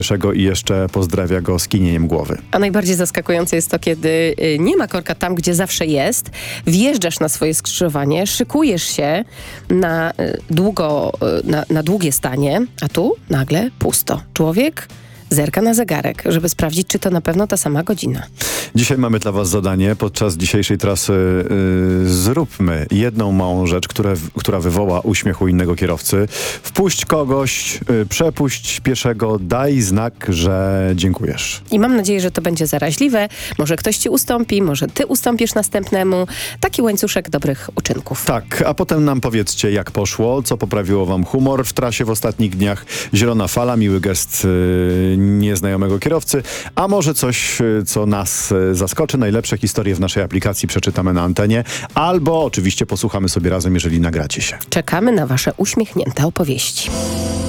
I jeszcze pozdrawia go skinieniem głowy. A najbardziej zaskakujące jest to, kiedy nie ma korka tam, gdzie zawsze jest. Wjeżdżasz na swoje skrzyżowanie, szykujesz się na długie stanie, a tu nagle pusto. Człowiek zerka na zegarek, żeby sprawdzić, czy to na pewno ta sama godzina. Dzisiaj mamy dla was zadanie. Podczas dzisiejszej trasy zróbmy jedną małą rzecz, która wywoła uśmiech u innego kierowcy. Wpuść kogoś, przepuść pieszego, daj znak, że dziękujesz. I mam nadzieję, że to będzie zaraźliwe. Może ktoś ci ustąpi, może ty ustąpisz następnemu. Taki łańcuszek dobrych uczynków. Tak, a potem nam powiedzcie, jak poszło, co poprawiło wam humor w trasie w ostatnich dniach. Zielona fala, miły gest nieznajomego kierowcy, a może coś, co nas zaskoczy. Najlepsze historie w naszej aplikacji przeczytamy na antenie, albo oczywiście posłuchamy sobie razem, jeżeli nagracie się. Czekamy na wasze uśmiechnięte opowieści.